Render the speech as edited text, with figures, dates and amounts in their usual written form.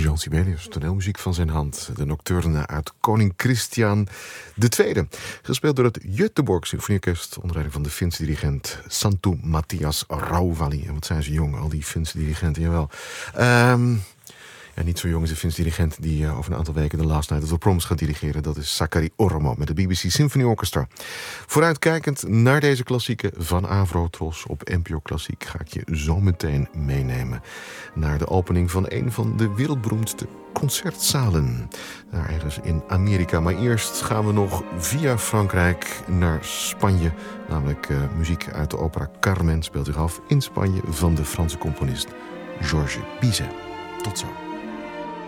John Sibelius, toneelmuziek van zijn hand. De nocturne uit Koning Christian II. Gespeeld door het Göteborg Symfonieorkest onder leiding van de Finse dirigent Santtu Matthias Rauvali. En wat zijn ze jong, al die Finse dirigenten, jawel. Ja, niet zo jong is de Finse dirigent die over een aantal weken de Last Night of the Proms gaat dirigeren. Dat is Sakari Ormo met de BBC Symphony Orchestra. Vooruitkijkend naar deze klassieken van Avrotros op NPO Klassiek ga ik je zo meteen meenemen naar de opening van een van de wereldberoemdste concertzalen. Daar ergens in Amerika. Maar eerst gaan we nog via Frankrijk naar Spanje. Namelijk muziek uit de opera Carmen speelt zich af in Spanje van de Franse componist Georges Bizet. Tot zo.